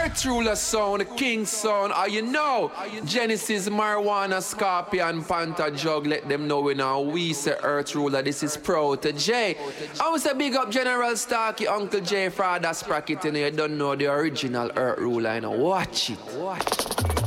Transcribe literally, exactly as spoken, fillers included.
Earth Ruler sound, the King sound. Are you know? Genesis, Marijuana, Scorpion, Panther, Jug. Let them know we now. We say Earth Ruler. This is Protege. I want to big up General Starkey, Uncle J, Father Sprocket. You know, you don't know the original Earth Ruler. You know, watch it. Watch it.